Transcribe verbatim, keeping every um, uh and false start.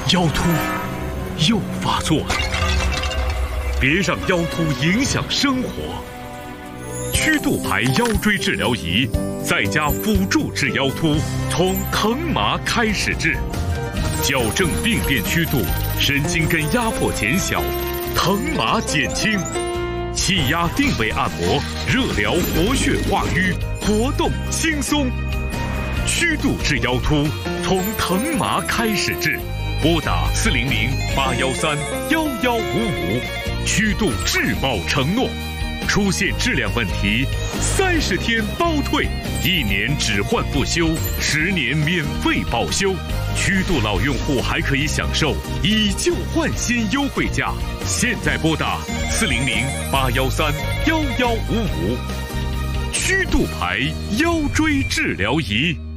腰突又发作了，别让腰突影响生活。曲度牌腰椎治疗仪在家辅助治腰突，从疼麻开始治，矫正病变曲度，神经根压迫减小，疼麻减轻，气压定位按摩，热疗活血化瘀，活动轻松。曲度治腰突，从疼麻开始治。拨打四零零八幺三幺幺五五，曲度质保承诺。出现质量问题，三十天包退，一年只换不修，十年免费保修。曲度老用户还可以享受以旧换新优惠价。现在拨打四零零八幺三幺幺五五，曲度牌腰椎治疗仪。